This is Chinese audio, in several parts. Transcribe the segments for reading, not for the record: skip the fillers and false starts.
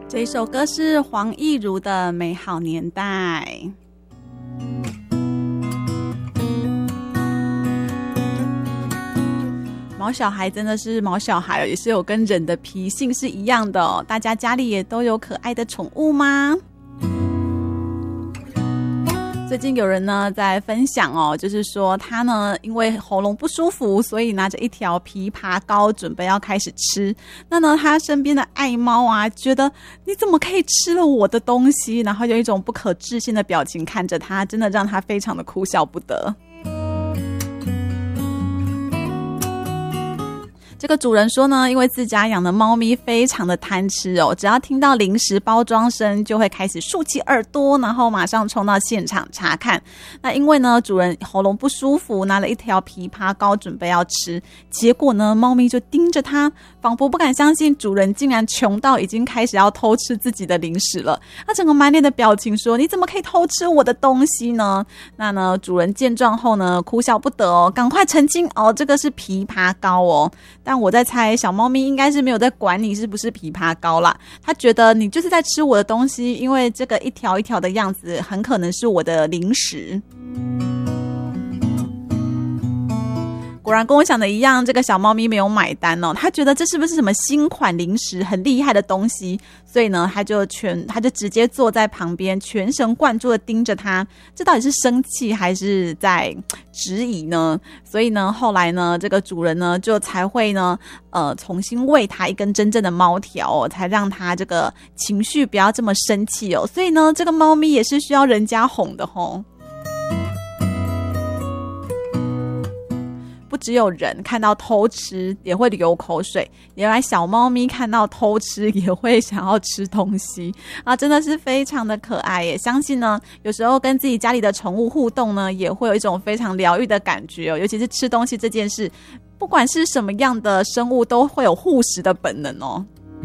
这一首歌是黄义儒的《美好年代》。毛小孩真的是毛小孩，也是有跟人的脾性是一样的哦。大家家里也都有可爱的宠物吗？最近有人呢在分享哦，就是说他呢因为喉咙不舒服，所以拿着一条枇杷膏准备要开始吃。那呢他身边的爱猫啊觉得你怎么可以吃了我的东西，然后有一种不可置信的表情看着他，真的让他非常的哭笑不得。这个主人说呢，因为自家养的猫咪非常的贪吃哦，只要听到零食包装声就会开始竖起耳朵，然后马上冲到现场查看。那因为呢主人喉咙不舒服，拿了一条枇杷膏准备要吃，结果呢猫咪就盯着它，仿佛不敢相信主人竟然穷到已经开始要偷吃自己的零食了。他整个满脸的表情说，你怎么可以偷吃我的东西呢？那呢主人见状后呢哭笑不得哦，赶快澄清哦，这个是枇杷膏哦。但我在猜小猫咪应该是没有在管你是不是枇杷膏啦，它觉得你就是在吃我的东西，因为这个一条一条的样子很可能是我的零食。果然跟我想的一样，这个小猫咪没有买单哦，它觉得这是不是什么新款零食很厉害的东西，所以呢它就直接坐在旁边全神贯注的盯着它，这到底是生气还是在质疑呢？所以呢后来呢这个主人呢就才会呢重新喂它一根真正的猫条哦，才让它这个情绪不要这么生气哦。所以呢这个猫咪也是需要人家哄的吼。不只有人看到偷吃也会流口水，原来小猫咪看到偷吃也会想要吃东西啊，真的是非常的可爱耶。相信呢有时候跟自己家里的宠物互动呢也会有一种非常疗愈的感觉哦，尤其是吃东西这件事，不管是什么样的生物都会有护食的本能哦。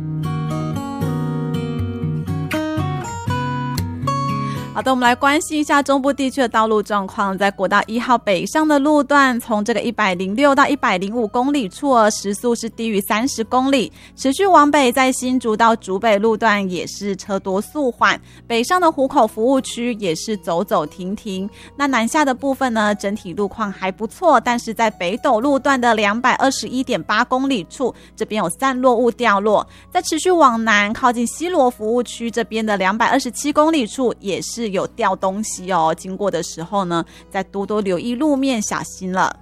好的，我们来关心一下中部地区的道路状况。在国道1号北上的路段，从这个106到105公里处时速是低于30公里，持续往北，在新竹到竹北路段也是车多速缓，北上的湖口服务区也是走走停停。那南下的部分呢，整体路况还不错，但是在北斗路段的221.8公里处，这边有散落物掉落。在持续往南靠近西螺服务区这边的227公里处也是有掉东西哦，经过的时候呢再多多留意路面，小心了。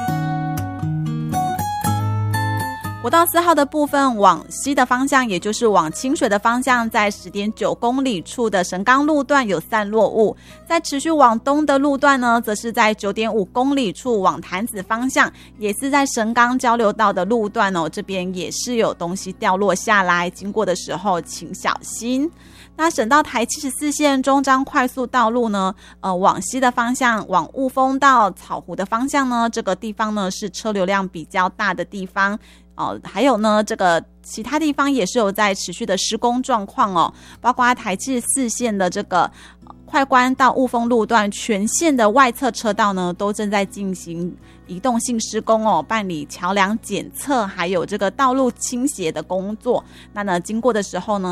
国道4号的部分往西的方向，也就是往清水的方向，在10.9公里处的神冈路段有散落物。在持续往东的路段呢，则是在9.5公里处往潭子方向，也是在神冈交流道的路段哦，这边也是有东西掉落下来，经过的时候请小心。那省道台74线中彰快速道路呢，往西的方向，往雾峰到草湖的方向呢，这个地方呢是车流量比较大的地方。还有呢，这个其他地方也是有在持续的施工状况哦，包括台74线的这个快关到雾峰路段全线的外侧车道呢，都正在进行移动性施工哦，办理桥梁检测，还有这个道路倾斜的工作。那呢，经过的时候呢，